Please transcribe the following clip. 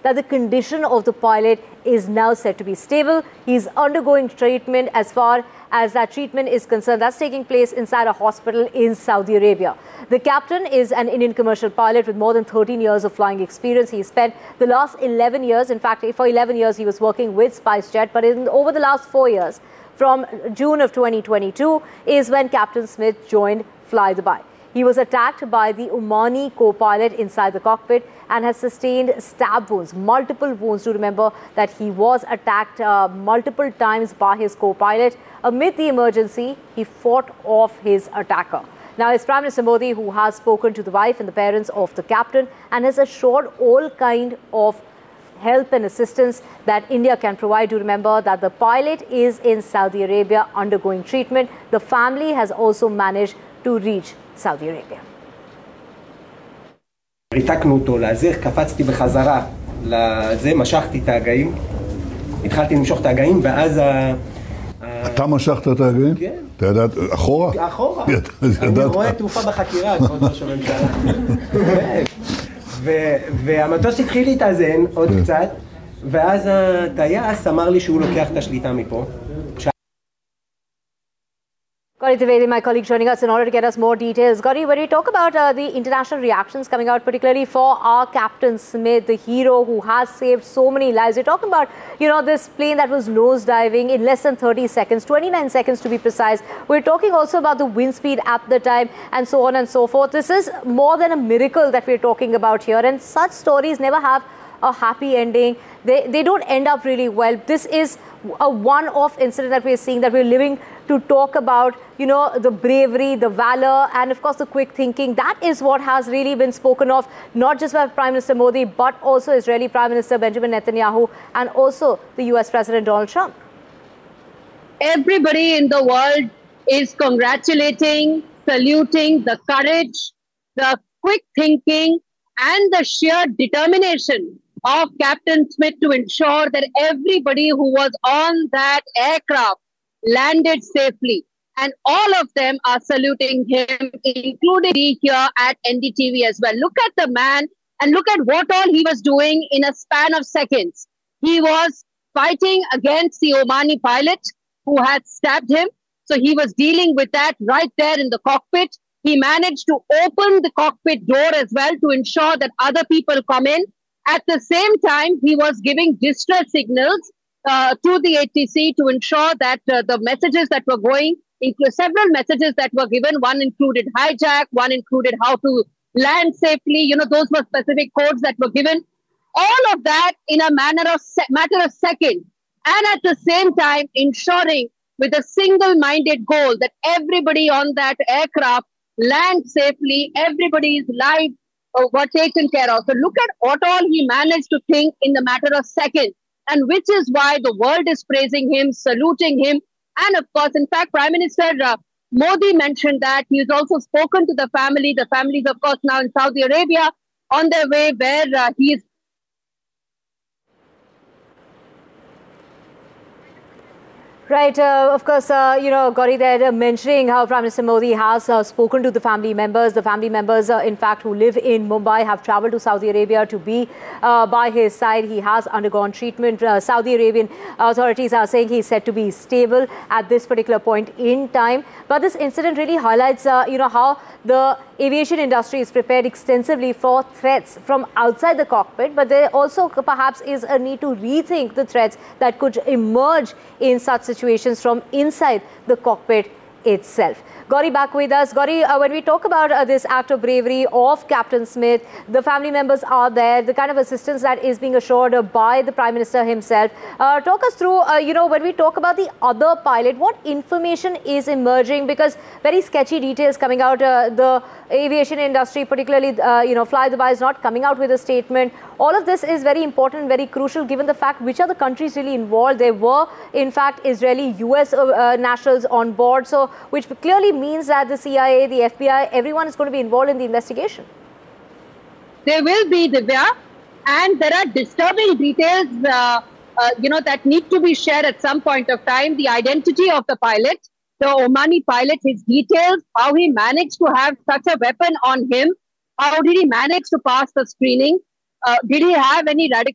that the condition of the pilot is now said to be stable. He's undergoing treatment. As far as that treatment is concerned, that's taking place inside a hospital in Saudi Arabia. The captain is an Indian commercial pilot with more than 13 years of flying experience. He spent the last 11 years, in fact, for 11 years, he was working with SpiceJet. But over the last 4 years, from June of 2022, is when Captain Smith joined Fly Dubai. He was attacked by the Omani co-pilot inside the cockpit and has sustained stab wounds, multiple wounds. Do remember that he was attacked multiple times by his co-pilot. Amid the emergency, he fought off his attacker. Now, it's Prime Minister Modi who has spoken to the wife and the parents of the captain and has assured all kind of help and assistance that India can provide. Do remember that the pilot is in Saudi Arabia undergoing treatment. The family has also managed to reach Saudi Arabia. ריתקנו אותו לזה, קפצתי בחזרה לזה, משכתי את ההגאים, התחלתי למשוך את ההגאים ואז אתה משכת את ההגאים? כן. אתה ידעת, אחורה? אחורה. אני רואה תעופה בחקירה, כבוד ראש הממשלה. והמטוס התחיל להתאזן עוד קצת, ואז הטייס אמר לי שהוא לוקח את השליטה מפה. Gauri Trivedi, my colleague, joining us in order to get us more details. Gauri, when we talk about the international reactions coming out, particularly for our Captain Smith, the hero who has saved so many lives, we're talking about, this plane that was nosediving in less than 30 seconds, 29 seconds to be precise. We're talking also about the wind speed at the time and so on and so forth. This is more than a miracle that we're talking about here, and such stories never have a happy ending. They don't end up really well. This is a one-off incident that we're seeing, that we're living to talk about, the bravery, the valor, and of course the quick thinking. That is what has really been spoken of, not just by Prime Minister Modi, but also Israeli Prime Minister Benjamin Netanyahu and also the US President Donald Trump. Everybody in the world is congratulating, saluting the courage, the quick thinking, and the sheer determination of Captain Smith to ensure that everybody who was on that aircraft landed safely. And all of them are saluting him, including me here at NDTV as well. Look at the man and look at what all he was doing in a span of seconds. He was fighting against the Omani pilot who had stabbed him. So he was dealing with that right there in the cockpit. He managed to open the cockpit door as well to ensure that other people come in. At the same time, he was giving distress signals to the ATC to ensure that the messages that were going, several messages that were given, one included hijack, one included how to land safely, those were specific codes that were given. All of that in a matter of seconds. And at the same time, ensuring with a single-minded goal that everybody on that aircraft land safely, everybody's lives were taken care of. So look at what all he managed to think in the matter of seconds, and which is why the world is praising him, saluting him. And of course, in fact, Prime Minister Modi mentioned that he's also spoken to the family. The family is, of course, now in Saudi Arabia on their way where he is. Right, of course, Gauri, they're mentioning how Prime Minister Modi has spoken to the family members. The family members, in fact, who live in Mumbai have travelled to Saudi Arabia to be by his side. He has undergone treatment. Saudi Arabian authorities are saying he's said to be stable at this particular point in time. But this incident really highlights, how the aviation industry is prepared extensively for threats from outside the cockpit. But there also perhaps is a need to rethink the threats that could emerge in such situations from inside the cockpit itself. Gauri, back with us. Gauri, when we talk about this act of bravery of Captain Smith, the family members are there, the kind of assistance that is being assured by the Prime Minister himself. Talk us through, when we talk about the other pilot, what information is emerging? Because very sketchy details coming out. The aviation industry, particularly, Fly Dubai is not coming out with a statement. All of this is very important, very crucial, given the fact which are the countries really involved. There were, in fact, Israeli, US nationals on board, so which clearly means that the CIA, the FBI, everyone is going to be involved in the investigation. There will be, Divya, and there are disturbing details, that need to be shared at some point of time. The identity of the pilot, the Omani pilot, his details, how he managed to have such a weapon on him, how did he manage to pass the screening, did he have any radical